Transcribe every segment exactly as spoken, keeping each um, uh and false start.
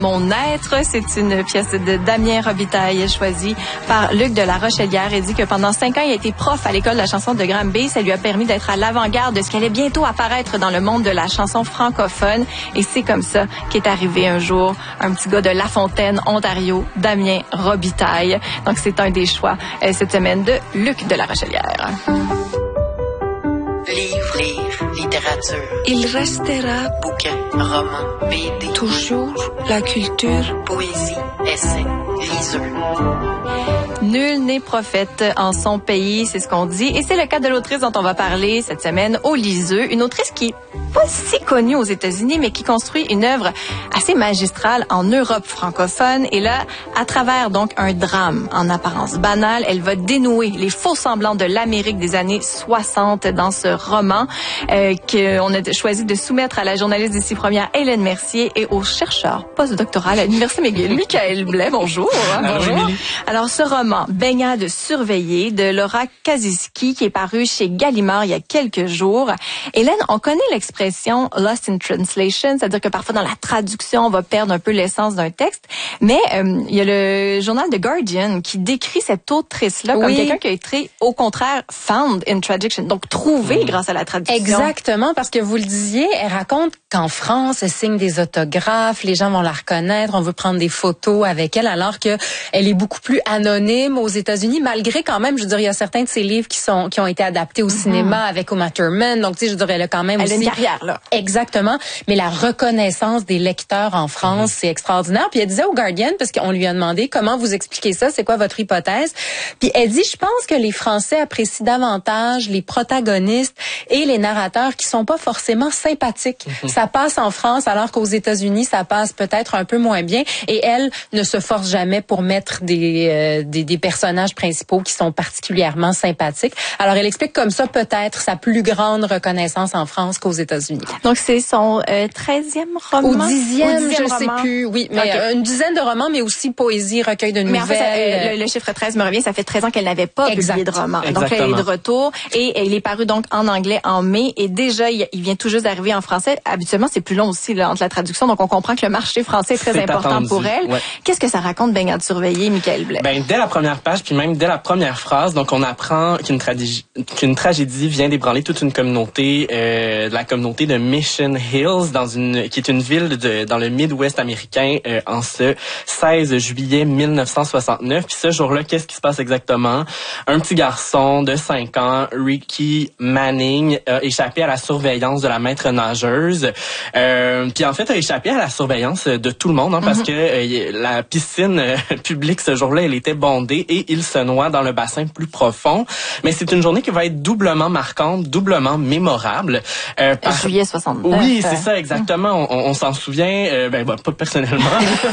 Mon être, c'est une pièce de Damien Robitaille choisie par Luc de La Rochelière et dit que pendant cinq ans, il a été prof à l'école de la chanson de Granby. Ça lui a permis d'être à l'avant-garde de ce qui allait bientôt apparaître dans le monde de la chanson francophone. Et c'est comme ça qu'est arrivé un jour un petit gars de La Fontaine, Ontario, Damien Robitaille. Donc c'est un des choix euh, cette semaine de Luc de La Rochelière. Livre, livre, littérature. Il restera Bouquin, roman, B D. toujours la culture. Poésie, essai, liseux. Nul n'est prophète en son pays, c'est ce qu'on dit. Et c'est le cas de l'autrice dont on va parler cette semaine, au Liseux. Une autrice qui est pas si connue aux États-Unis, mais qui construit une œuvre assez magistrale en Europe francophone. Et là, à travers donc un drame en apparence banal, elle va dénouer les faux semblants de l'Amérique des années soixante dans ce roman euh, qu'on a choisi de soumettre à la journaliste d'ici première, Hélène Mercier, et au chercheur postdoctoral à l'Université McGill, Michael Blais. Bonjour. Bonjour. Bonjour. Alors, ce roman, Baignade surveillée, de Laura Kaziski, qui est paru chez Gallimard il y a quelques jours. Hélène, on connaît l'expression « lost in translation », c'est-à-dire que parfois dans la traduction, on va perdre un peu l'essence d'un texte. Mais euh, il y a le journal The Guardian qui décrit cette autrice-là oui. comme quelqu'un qui a été, au contraire, « found in traduction », donc trouvé mmh. grâce à la traduction. Exactement, parce que vous le disiez, elle raconte qu'en France, elle signe des autographes, les gens vont la reconnaître, on veut prendre des photos avec elle, alors que elle est beaucoup plus anonyme aux États-Unis, malgré quand même, je veux dire, il y a certains de ses livres qui sont qui ont été adaptés au mm-hmm. cinéma avec Uma Thurman, donc tu sais, je dirais, elle a quand même elle aussi... Elle a une carrière, là. Exactement, mais la reconnaissance des lecteurs en France, mm-hmm. c'est extraordinaire. Puis elle disait au Guardian, parce qu'on lui a demandé comment vous expliquez ça, c'est quoi votre hypothèse, puis elle dit, je pense que les Français apprécient davantage les protagonistes et les narrateurs qui sont pas forcément sympathiques. Mm-hmm. Ça passe en France, alors qu'aux États-Unis, ça passe peut-être un peu moins bien, et elle ne se force jamais pour mettre des, euh, des, des personnages principaux qui sont particulièrement sympathiques. Alors, elle explique comme ça peut-être sa plus grande reconnaissance en France qu'aux États-Unis. Donc, c'est son euh, treizième roman? Au dixième, Au dixième je roman. sais plus, oui. Mais okay. euh, une dizaine de romans, mais aussi poésie, recueil de nouvelles. Mais en fait, ça, euh, le, le chiffre treize me revient, ça fait treize ans qu'elle n'avait pas exact. publié de roman. Exactement. Donc, là, elle est de retour et il est paru donc en anglais en mai et déjà, il, il vient tout juste d'arriver en français. Habituellement, c'est plus long aussi là, entre la traduction, donc on comprend que le marché français est très c'est important attendu. pour elle. Ouais. Qu'est-ce que ça raconte, Baignade surveillée, Michael Blais? Ben, dès la première page, puis même dès la première phrase, donc on apprend qu'une, tragédie, qu'une tragédie vient d'ébranler toute une communauté, euh, la communauté de Mission Hills, dans une, qui est une ville de, dans le Midwest américain, euh, en ce seize juillet mille neuf cent soixante-neuf. Puis ce jour-là, qu'est-ce qui se passe exactement? Un petit garçon de cinq ans, Ricky Manning, a échappé à la surveillance de la maître nageuse. Euh, puis en fait, a échappé à la surveillance de tout le monde, hein, parce mm-hmm. que euh, la piscine euh, publique ce jour-là, elle était bondée et il se noie dans le bassin plus profond. Mais c'est une journée qui va être doublement marquante, doublement mémorable. Euh, par... Juillet soixante-neuf. Oui, c'est ça, exactement. On, on s'en souvient, euh, ben, ben pas personnellement.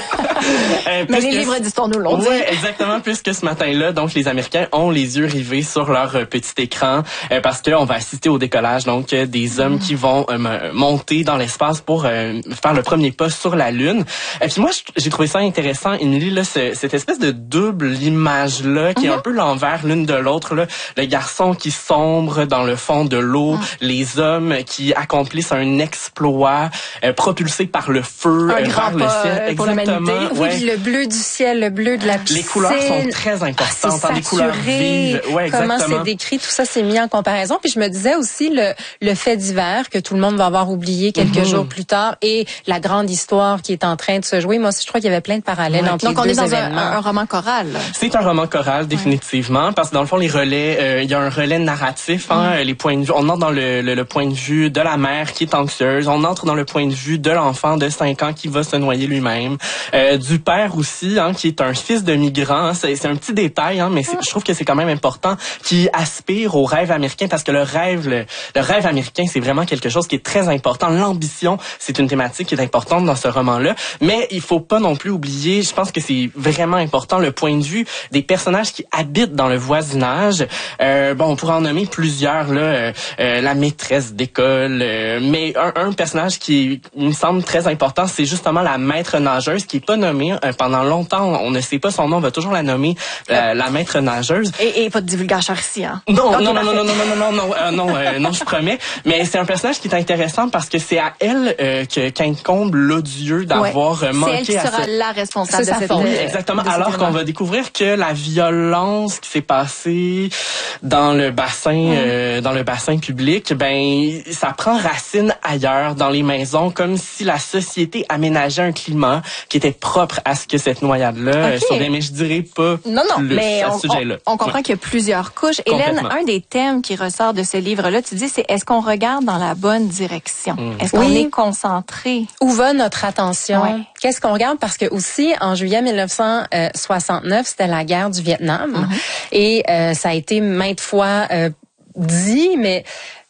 euh, Mais les livres d'histoire nous l'ont dit. Oui, exactement, puisque ce matin-là, donc les Américains ont les yeux rivés sur leur euh, petit écran euh, parce qu'on va assister au décollage donc euh, des hommes mm. qui vont euh, monter dans l'espace pour euh, faire le premier pas sur la Lune. Et puis moi, j'ai trouvé ça intéressant, Émilie, là, ce, cette espèce de double image-là qui mm-hmm. est un peu l'envers l'une de l'autre. Là. Le garçon qui sombre dans le fond de l'eau, mm. les hommes qui accomplissent un exploit euh, propulsé par le feu, un euh, grand par le ciel. Pour exactement. Oui, ouais. Le bleu du ciel, le bleu de la piscine. Les couleurs sont très importantes, ah, des couleurs vives. Ouais, comment c'est décrit, tout ça c'est mis en comparaison. Puis je me disais aussi le, le fait divers que tout le monde va avoir oublié quelques mm-hmm. jours plus tard et la grande histoire qui est en train de se jouer. Moi aussi, je crois qu'il y avait plein de parallèles ouais. entre Donc les deux événements. Donc on est dans un, un roman choral. C'est un roman choral, définitivement, ouais. parce que dans le fond, les relais, euh, il y a un relais narratif, hein, mm. les points de vue. On entre dans le, le, le point de vue de la mère qui est anxieuse. On entre dans le point de vue de l'enfant de cinq ans qui va se noyer lui-même. Euh, du père aussi, hein, qui est un fils de migrant. C'est, c'est un petit détail, hein, mais c'est, je trouve que c'est quand même important, qui aspire au rêve américain parce que le rêve, le, le rêve américain, c'est vraiment quelque chose qui est très important. L'ambition, c'est une thématique qui est importante dans ce roman-là. Mais il faut pas non plus oublier, je pense que c'est vraiment important, le point de vue des personnages qui habitent dans le voisinage. Euh, bon, on pourrait en nommer plusieurs, là, euh, euh, la maîtresse d'école, euh, mais un, un personnage qui me semble très important, c'est justement la maître nageuse qui est pas nommée euh, pendant longtemps. On ne sait pas son nom, on va toujours la nommer euh, la maître nageuse. Et, et pas de divulgation ici, hein? Non, okay, non, non, non, non, non, non, non, non, euh, non, euh, non, je promets. Mais Ben c'est un personnage qui est intéressant parce que c'est à elle euh, que qu'incombe l'odieux d'avoir ouais. manqué c'est elle qui à sera ce... la responsable c'est de sa cette faute. Oui, exactement. de Alors qu'on va découvrir que la violence qui s'est passée dans le bassin, mm. euh, dans le bassin public, ben ça prend racine ailleurs, dans les maisons, comme si la société aménageait un climat qui était propre à ce que cette noyade-là okay. survient. Mais je dirais pas non, non, plus mais à on, ce sujet-là. On, on comprend ouais. qu'il y a plusieurs couches. Hélène, un des thèmes qui ressort de ce livre-là, tu dis, c'est est-ce qu'on regarde dans la bonne direction? Mm. Est-ce qu'on oui. est concentré? Où va notre attention? Ouais. Qu'est-ce qu'on regarde? Parce que aussi, en juillet mille neuf cent soixante-neuf, c'était la guerre du Vietnam. Mm-hmm. Et euh, ça a été maintes fois euh, dit, mais...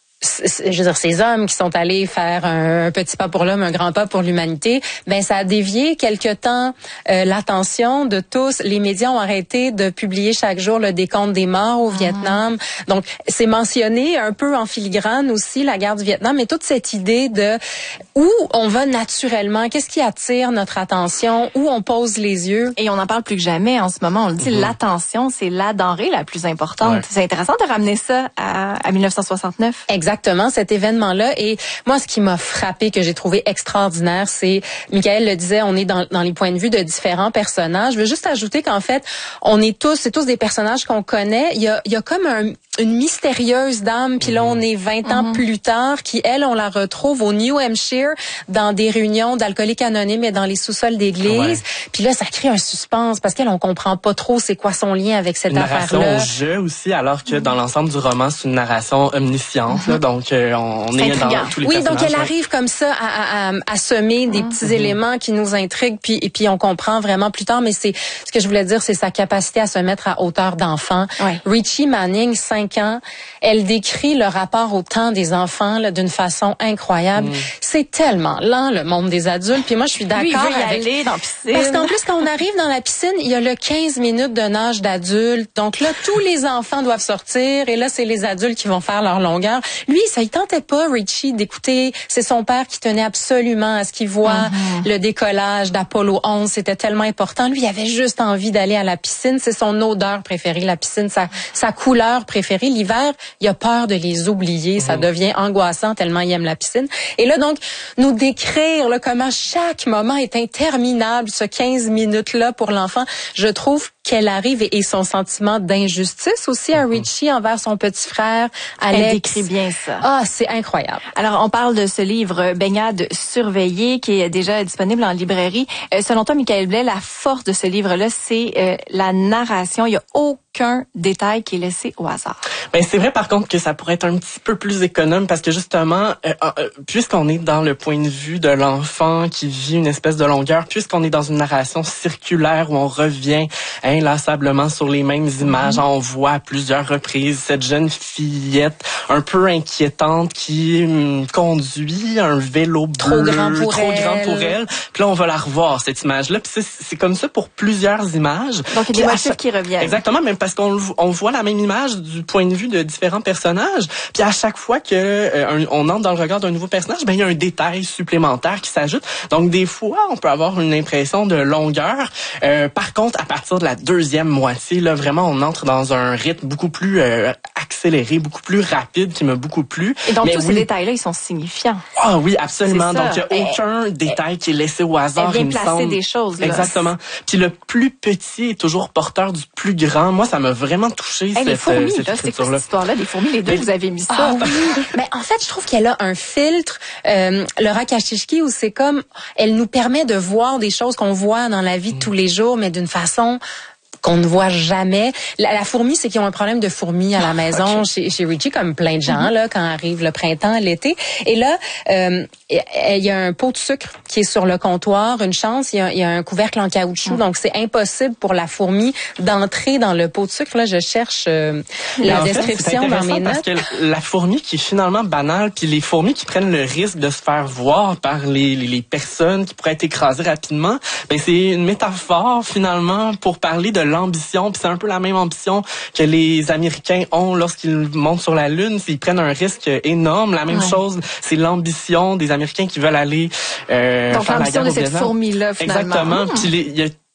je veux dire, ces hommes qui sont allés faire un petit pas pour l'homme, un grand pas pour l'humanité, ben ça a dévié quelque temps euh, l'attention de tous. Les médias ont arrêté de publier chaque jour le décompte des morts au mmh. Vietnam. Donc, c'est mentionné un peu en filigrane aussi, la guerre du Vietnam, mais toute cette idée de où on va naturellement, qu'est-ce qui attire notre attention, où on pose les yeux. Et on en parle plus que jamais en ce moment. On le dit, mmh. l'attention, c'est la denrée la plus importante. Ouais. C'est intéressant de ramener ça à, à mille neuf cent soixante-neuf. Exactement, cet événement-là. Et moi, ce qui m'a frappé, que j'ai trouvé extraordinaire, c'est, Michael le disait, on est dans, dans les points de vue de différents personnages. Je veux juste ajouter qu'en fait, on est tous, c'est tous des personnages qu'on connaît. Il y a, il y a comme un, une mystérieuse dame, puis là, on est vingt mm-hmm. ans plus tard, qui, elle, on la retrouve au New Hampshire, dans des réunions d'alcooliques anonymes et dans les sous-sols d'église. Ouais. Puis là, ça crée un suspense, parce qu'elle, on comprend pas trop c'est quoi son lien avec cette une affaire-là. Une narration au jeu aussi, alors que mm-hmm. dans l'ensemble du roman, c'est une narration omnisciente, mm-hmm. là, donc euh, on c'est est intriguant. dans tous les oui, personnages. donc elle ouais. arrive comme ça à, à, à semer des mm-hmm. petits éléments qui nous intriguent, puis et puis on comprend vraiment plus tard, mais c'est ce que je voulais dire, c'est sa capacité à se mettre à hauteur d'enfant. Ouais. Richie Manning, cinq ans, elle décrit le rapport au temps des enfants là, d'une façon incroyable. Mm. C'est tellement lent, le monde des adultes, puis moi je suis d'accord Lui, il veut y avec... aller dans la piscine. Parce qu'en plus, quand on arrive dans la piscine, il y a le quinze minutes de nage d'adulte, donc là, tous les enfants doivent sortir, et là, c'est les adultes qui vont faire leur longueur. Lui, ça il tentait pas, Richie, d'écouter. C'est son père qui tenait absolument à ce qu'il voit mm-hmm. le décollage d'Apollo onze. C'était tellement important. Lui, il avait juste envie d'aller à la piscine. C'est son odeur préférée, la piscine. Sa, sa couleur préférée. L'hiver, il a peur de les oublier. Mm-hmm. Ça devient angoissant tellement il aime la piscine. Et là, donc, nous décrire là, comment chaque moment est interminable, ce quinze minutes-là pour l'enfant, je trouve qu'elle arrive et, et son sentiment d'injustice aussi à Richie envers son petit frère, Alex. Elle décrit bien ça. Ah, c'est incroyable. Alors, on parle de ce livre, Baignade surveillée, qui est déjà disponible en librairie. Euh, selon toi, Michael Blais, la force de ce livre-là, c'est euh, la narration. Il y a aucun détail qui est laissé au hasard. Ben c'est vrai par contre que ça pourrait être un petit peu plus économe parce que justement, euh, euh, puisqu'on est dans le point de vue de l'enfant qui vit une espèce de longueur, puisqu'on est dans une narration circulaire où on revient inlassablement sur les mêmes images, mm-hmm. on voit à plusieurs reprises cette jeune fillette un peu inquiétante qui hum, conduit un vélo bleu trop grand pour trop elle. grand pour elle. Puis là on va la revoir cette image-là. Puis c'est, c'est comme ça pour plusieurs images. Donc il y a des motifs qui reviennent. Exactement, même parce qu'on on voit la même image du point de vue de différents personnages. Puis à chaque fois que euh, un, on entre dans le regard d'un nouveau personnage, ben il y a un détail supplémentaire qui s'ajoute. Donc des fois, on peut avoir une impression de longueur. Euh, par contre, à partir de la deuxième moitié, là vraiment, on entre dans un rythme beaucoup plus euh, accéléré, beaucoup plus rapide, qui m'a beaucoup plu. Et donc Mais tous oui, ces détails-là, ils sont signifiants. Ah oui, absolument. C'est ça. Donc il y a aucun elle, détail elle, qui est laissé au hasard. Elle vient il me placer semble. des choses. Là. Exactement. Puis le plus petit est toujours porteur du plus grand. Moi, ça m'a vraiment touché. Hey, cette, les fourmis, cette là, c'est quoi cette histoire-là? Les fourmis, les deux, vous avez mis ça. Ah oui. Mais en fait, je trouve qu'elle a un filtre, euh, Laura Kashishki, où c'est comme, elle nous permet de voir des choses qu'on voit dans la vie de tous les jours, mais d'une façon qu'on ne voit jamais. La, la fourmi, c'est qu'ils ont un problème de fourmis à la maison okay. chez, chez Richie, comme plein de gens, mm-hmm. là, quand arrive le printemps, l'été. Et là, euh, il y a un pot de sucre qui est sur le comptoir. Une chance, il y a, il y a un couvercle en caoutchouc, mm. donc c'est impossible pour la fourmi d'entrer dans le pot de sucre. Là, je cherche euh, la description fait, dans mes parce notes. Que la fourmi qui est finalement banale, puis les fourmis qui prennent le risque de se faire voir par les, les, les personnes qui pourraient être écrasées rapidement, ben c'est une métaphore finalement pour parler de l'ambition, puis c'est un peu la même ambition que les Américains ont lorsqu'ils montent sur la Lune, ils prennent un risque énorme. La même ouais. chose, c'est l'ambition des Américains qui veulent aller euh, donc faire la guerre au Vietnam. Donc l'ambition de cette fourmi-là, finalement. Exactement. Mmh. Puis il y a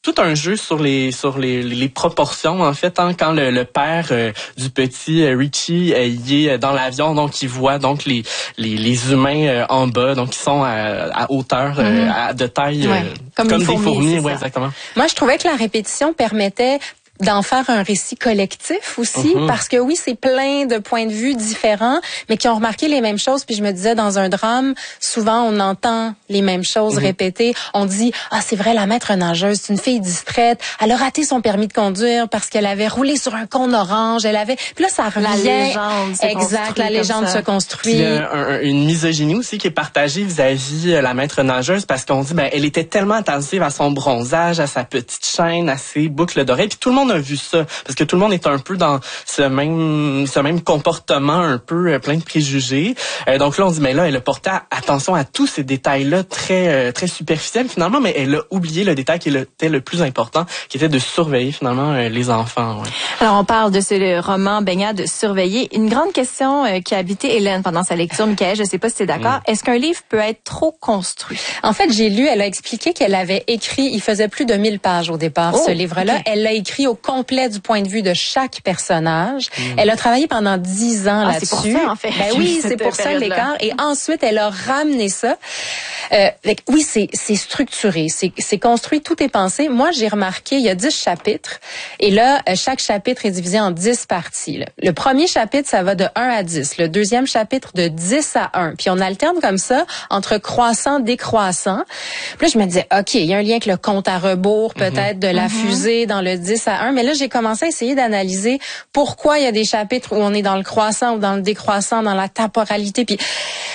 tout un jeu sur les sur les, les proportions en fait hein, quand le, le père euh, du petit euh, Richie euh, il est dans l'avion donc il voit donc les les, les humains euh, en bas donc ils sont à, à hauteur euh, à, de taille ouais. euh, comme, comme des fourmis, fourmis ouais ça. exactement. Moi je trouvais que la répétition permettait d'en faire un récit collectif aussi, mm-hmm. parce que oui, c'est plein de points de vue différents, mais qui ont remarqué les mêmes choses. Puis je me disais, dans un drame, souvent on entend les mêmes choses mm-hmm. répétées. On dit, ah c'est vrai, la maître nageuse, c'est une fille distraite, elle a raté son permis de conduire parce qu'elle avait roulé sur un cône orange, elle avait... Puis là, ça revient... La légende se Exact, la légende se construit. Puis, euh, un, une misogynie aussi qui est partagée vis-à-vis euh, la maître nageuse, parce qu'on dit, ben elle était tellement attentive à son bronzage, à sa petite chaîne, à ses boucles d'oreilles, puis tout le monde a vu ça parce que tout le monde est un peu dans ce même ce même comportement un peu euh, plein de préjugés. Euh, donc là on dit mais là elle a porté attention à tous ces détails là très euh, très superficiels finalement, mais elle a oublié le détail qui était le plus important, qui était de surveiller finalement euh, les enfants. Ouais. Alors on parle de ce roman Baignade surveillée. Une grande question euh, qui a habité Hélène pendant sa lecture, Michaël, je sais pas si tu es d'accord. Mm. Est-ce qu'un livre peut être trop construit? En fait, j'ai lu, elle a expliqué qu'elle avait écrit, il faisait plus de mille pages au départ, oh, ce livre-là. Okay. Elle l'a écrit au complet du point de vue de chaque personnage. Mmh. Elle a travaillé pendant dix ans ah, là-dessus. C'est pour ça, en fait. Ben oui, c'est pour ça l'écart. Et ensuite, elle a ramené ça. Euh, oui, c'est, c'est structuré, c'est, c'est construit, tout est pensé. Moi, j'ai remarqué, il y a dix chapitres. Et là, chaque chapitre est divisé en dix parties. Là. Le premier chapitre, ça va de un à dix. Le deuxième chapitre, de dix à un. Puis on alterne comme ça entre croissant, décroissant. Puis là, je me disais, OK, il y a un lien avec le compte à rebours, peut-être, mm-hmm. de la mm-hmm. fusée dans le dix à un. Mais là, j'ai commencé à essayer d'analyser pourquoi il y a des chapitres où on est dans le croissant ou dans le décroissant, dans la temporalité. Puis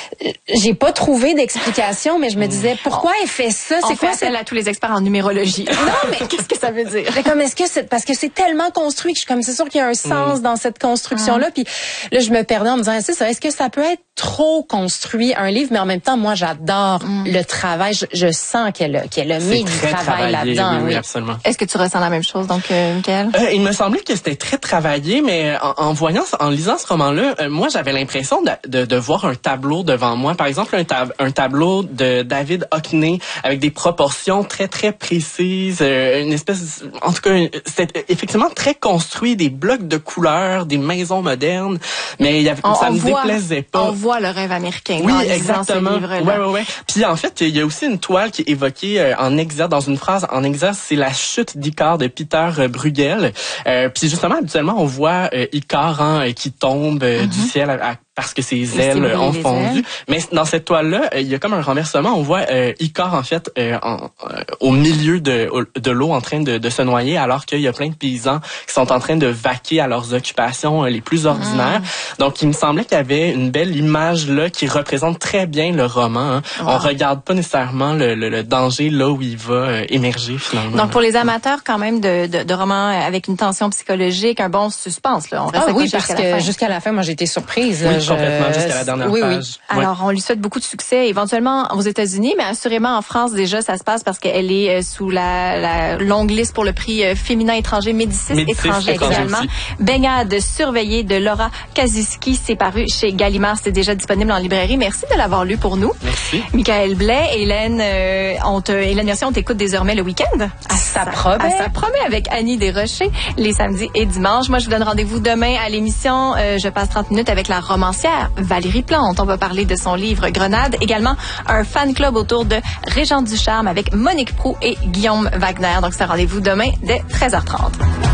j'ai pas trouvé d'explication, mais je me disais pourquoi elle fait ça. C'est quoi celle à tous les experts en numérologie? Non, mais qu'est-ce que ça veut dire? Mais comme est-ce que c'est parce que c'est tellement construit que je suis comme c'est sûr qu'il y a un sens mmh. dans cette construction-là. Mmh. Puis là, je me perdais en me disant c'est ça. Est-ce que ça peut être trop construit un livre, mais en même temps, moi, j'adore mmh. le travail. Je, je sens qu'elle a, qu'elle a mis du travail là-dedans. Oui, oui. oui, absolument. Est-ce que tu ressens la même chose, donc, euh, Michaël? Euh, il me semblait que c'était très travaillé, mais en, en voyant, en lisant ce roman-là, euh, moi, j'avais l'impression de, de, de voir un tableau devant moi. Par exemple, un, tab- un tableau de David Hockney avec des proportions très, très précises, euh, une espèce, en tout cas, c'était effectivement très construit, des blocs de couleurs, des maisons modernes, mais il y avait, on, ça on ne voit, déplaisait pas. On voit le rêve américain. Oui, dans exactement. Ce livre-là. Ouais, ouais, ouais. Puis en fait, il y a aussi une toile qui est évoquée euh, en exergue, dans une phrase en exergue, c'est la chute d'Icare de Peter Bruegel. Euh, puis justement, habituellement, on voit euh, Icare hein, qui tombe euh, mm-hmm. du ciel à, à parce que ses ailes euh, ont fondu. Ailes. Mais dans cette toile-là, il y a comme un renversement. On voit euh, Icare, en fait, euh, en, euh, au milieu de, de l'eau en train de, de se noyer, alors qu'il y a plein de paysans qui sont en train de vaquer à leurs occupations euh, les plus ordinaires. Mmh. Donc, il me semblait qu'il y avait une belle image là qui représente très bien le roman. Hein. Wow. On regarde pas nécessairement le, le, le danger là où il va euh, émerger, finalement. Donc, pour les amateurs, quand même, de, de, de romans avec une tension psychologique, un bon suspense, là. On reste ah oui, parce jusqu'à que la fin. jusqu'à la fin, moi, j'ai été surprise. Oui, complètement, jusqu'à la dernière oui, page. Oui. Alors, on lui souhaite beaucoup de succès, éventuellement aux États-Unis, mais assurément en France, déjà, ça se passe parce qu'elle est sous la, la longue liste pour le prix féminin étranger, Médicis, Médicis étranger également. Baignade surveillée de Laura Kaziski, c'est paru chez Gallimard, c'est déjà disponible en librairie. Merci de l'avoir lu pour nous. Merci. Michaël Blais, Hélène, euh, on te, Hélène Mercier, on t'écoute désormais le week-end. À ça promet. À ça promet avec Annie Desrochers, les samedis et dimanches. Moi, je vous donne rendez-vous demain à l'émission. Euh, je passe trente minutes avec la romancière Valérie Plante. On va parler de son livre Grenade. Également, un fan club autour de Régent Ducharme avec Monique Proulx et Guillaume Wagner. Donc, c'est un rendez-vous demain dès treize heures trente.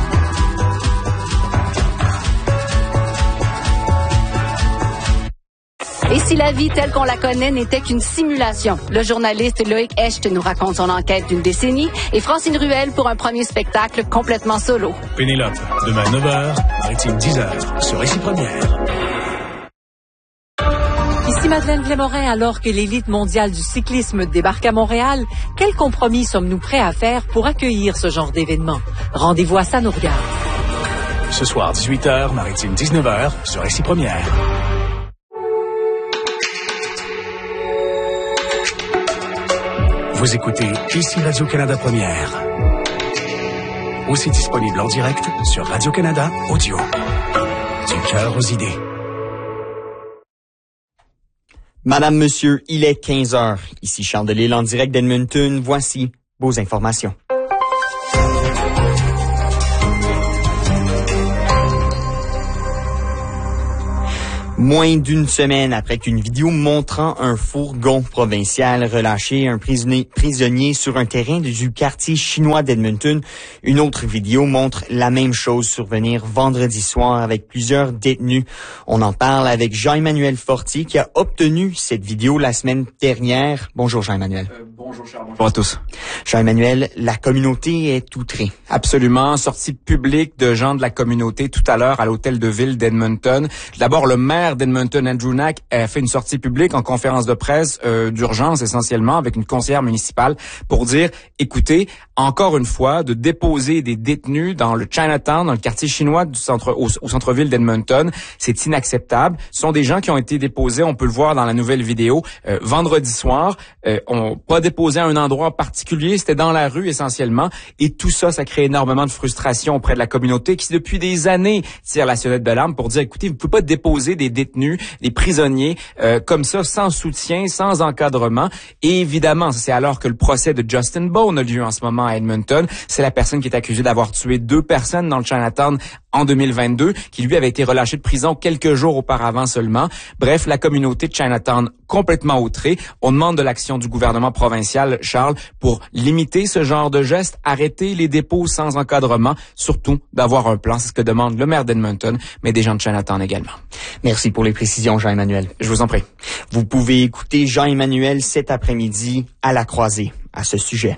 Et si la vie telle qu'on la connaît n'était qu'une simulation? Le journaliste Loïc Echt nous raconte son enquête d'une décennie et Francine Ruel pour un premier spectacle complètement solo. Pénélope, demain neuf heures, Maritime dix heures, sur Récit Première. Ici Madeleine Glémorin, alors que l'élite mondiale du cyclisme débarque à Montréal, quel compromis sommes-nous prêts à faire pour accueillir ce genre d'événement? Rendez-vous à Ça nous regarde. Ce soir, dix-huit heures, Maritime dix-neuf heures, sur Récit Première. Vous écoutez ici Radio-Canada Première. Aussi disponible en direct sur Radio-Canada Audio. Du cœur aux idées. Madame, Monsieur, il est quinze heures. Ici Charles Delisle en direct d'Edmonton. Voici vos informations. Moins d'une semaine après qu'une vidéo montrant un fourgon provincial relâcher un prisonnier, prisonnier sur un terrain du quartier chinois d'Edmonton, une autre vidéo montre la même chose survenir vendredi soir avec plusieurs détenus. On en parle avec Jean-Emmanuel Fortier qui a obtenu cette vidéo la semaine dernière. Bonjour Jean-Emmanuel. Euh, bonjour Charles. Bonjour à tous. Jean-Emmanuel, la communauté est outrée. Absolument. Sortie publique de gens de la communauté tout à l'heure à l'hôtel de ville d'Edmonton. D'abord, le maire d'Edmonton, Andrew Knack, a fait une sortie publique en conférence de presse euh, d'urgence essentiellement avec une conseillère municipale pour dire, écoutez, encore une fois, de déposer des détenus dans le Chinatown, dans le quartier chinois du centre, au, au centre-ville d'Edmonton, c'est inacceptable. Ce sont des gens qui ont été déposés, on peut le voir dans la nouvelle vidéo, euh, vendredi soir. Euh, on pas déposé à un endroit particulier, c'était dans la rue essentiellement. Et tout ça, ça crée énormément de frustration auprès de la communauté qui, depuis des années, tire la sonnette d'alarme pour dire, écoutez, vous ne pouvez pas déposer des détenus, des prisonniers, euh, comme ça, sans soutien, sans encadrement. Et évidemment, c'est alors que le procès de Justin Bone a lieu en ce moment à Edmonton. C'est la personne qui est accusée d'avoir tué deux personnes dans le Chinatown en deux mille vingt-deux, qui lui avait été relâché de prison quelques jours auparavant seulement. Bref, la communauté de Chinatown complètement outrée. On demande de l'action du gouvernement provincial, Charles, pour limiter ce genre de gestes, arrêter les dépôts sans encadrement, surtout d'avoir un plan. C'est ce que demande le maire d'Edmonton, mais des gens de Chinatown également. Merci pour les précisions, Jean-Emmanuel. Je vous en prie. Vous pouvez écouter Jean-Emmanuel cet après-midi à la croisée à ce sujet.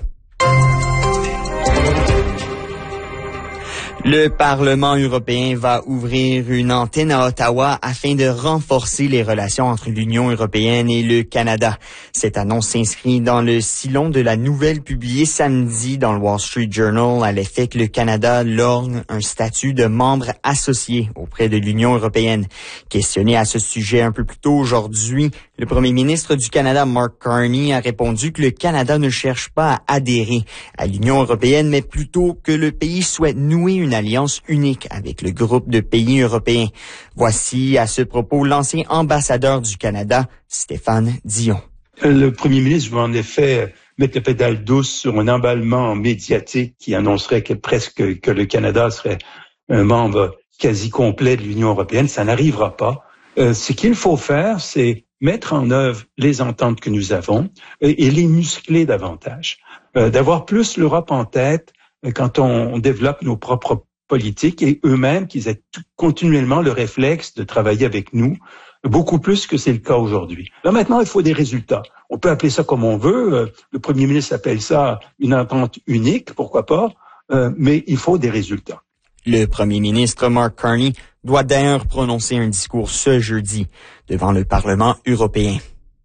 Le Parlement européen va ouvrir une antenne à Ottawa afin de renforcer les relations entre l'Union européenne et le Canada. Cette annonce s'inscrit dans le sillon de la nouvelle publiée samedi dans le Wall Street Journal à l'effet que le Canada lorgne un statut de membre associé auprès de l'Union européenne. Questionné à ce sujet un peu plus tôt aujourd'hui, le premier ministre du Canada, Mark Carney, a répondu que le Canada ne cherche pas à adhérer à l'Union européenne, mais plutôt que le pays souhaite nouer une alliance unique avec le groupe de pays européens. Voici à ce propos l'ancien ambassadeur du Canada, Stéphane Dion. Le premier ministre veut en effet mettre le pédale douce sur un emballement médiatique qui annoncerait que presque que le Canada serait un membre quasi complet de l'Union européenne. Ça n'arrivera pas. Euh, ce qu'il faut faire, c'est mettre en œuvre les ententes que nous avons et, et les muscler davantage. Euh, d'avoir plus l'Europe en tête euh, quand on, on développe nos propres politiques et eux-mêmes qu'ils aient tout, continuellement le réflexe de travailler avec nous, beaucoup plus que c'est le cas aujourd'hui. Là maintenant, il faut des résultats. On peut appeler ça comme on veut. Euh, le premier ministre appelle ça une entente unique, pourquoi pas, euh, mais il faut des résultats. Le premier ministre Mark Carney doit d'ailleurs prononcer un discours ce jeudi devant le Parlement européen.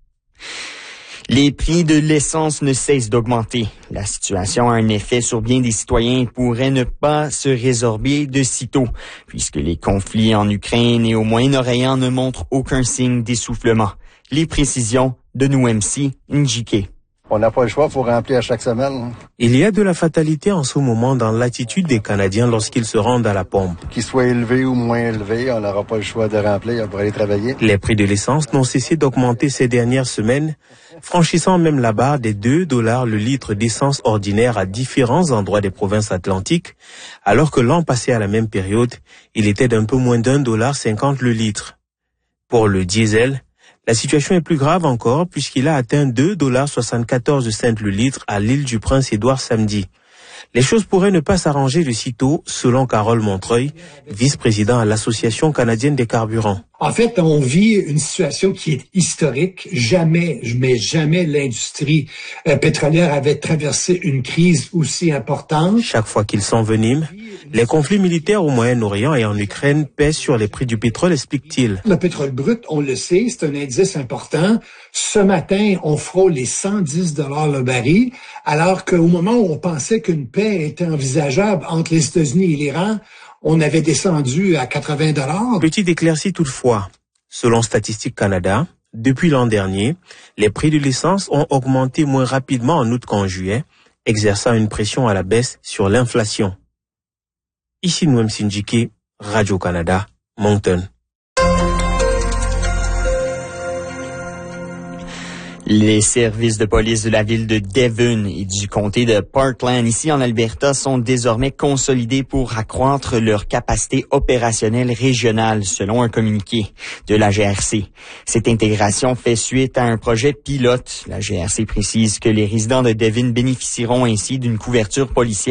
Les prix de l'essence ne cessent d'augmenter. La situation a un effet sur bien des citoyens et pourrait ne pas se résorber de sitôt, puisque les conflits en Ukraine et au Moyen-Orient ne montrent aucun signe d'essoufflement. Les précisions de Nouemsi Njike. On n'a pas le choix, il faut remplir à chaque semaine. Il y a de la fatalité en ce moment dans l'attitude des Canadiens lorsqu'ils se rendent à la pompe. Qu'il soit élevé ou moins élevé, on n'aura pas le choix de remplir pour aller travailler. Les prix de l'essence n'ont cessé d'augmenter ces dernières semaines, franchissant même la barre des deux dollars le litre d'essence ordinaire à différents endroits des provinces atlantiques, alors que l'an passé à la même période, il était d'un peu moins d'un dollar cinquante le litre. Pour le diesel, la situation est plus grave encore puisqu'il a atteint deux dollars soixante-quatorze cents le litre à l'île du Prince-Édouard samedi. Les choses pourraient ne pas s'arranger de sitôt, selon Carole Montreuil, vice-président à l'Association canadienne des carburants. En fait, on vit une situation qui est historique. Jamais, mais jamais l'industrie euh, pétrolière avait traversé une crise aussi importante. Chaque fois qu'ils s'enveniment, les conflits militaires au Moyen-Orient et en Ukraine pèsent sur les prix du pétrole, explique-t-il. Le pétrole brut, on le sait, c'est un indice important. Ce matin, on frôle les cent dix dollars le baril, alors qu'au moment où on pensait qu'une paix était envisageable entre les États-Unis et l'Iran, on avait descendu à quatre-vingts dollars. Petite éclaircie toutefois. Selon Statistique Canada, depuis l'an dernier, les prix de l'essence ont augmenté moins rapidement en août qu'en juillet, exerçant une pression à la baisse sur l'inflation. Ici Nouemsi Njike, Radio-Canada, Moncton. Les services de police de la ville de Devon et du comté de Parkland, ici en Alberta, sont désormais consolidés pour accroître leur capacité opérationnelle régionale, selon un communiqué de la G R C. Cette intégration fait suite à un projet pilote. La G R C précise que les résidents de Devon bénéficieront ainsi d'une couverture policière